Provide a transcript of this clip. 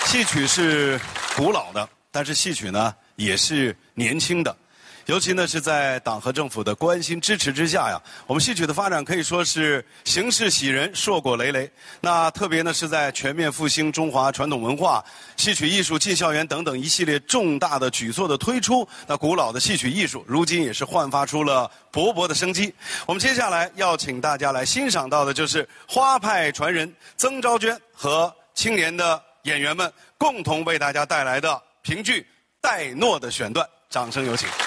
戏曲是古老的，但是戏曲呢也是年轻的。尤其呢是在党和政府的关心支持之下呀，我们戏曲的发展可以说是形势喜人，硕果累累。那特别呢是在全面复兴中华传统文化、戏曲艺术进校园等等一系列重大的举措的推出，那古老的戏曲艺术如今也是焕发出了勃勃的生机。我们接下来要请大家来欣赏到的就是花派传人曾昭娟和青年的演员们共同为大家带来的评剧《戴诺》的选段，掌声有请。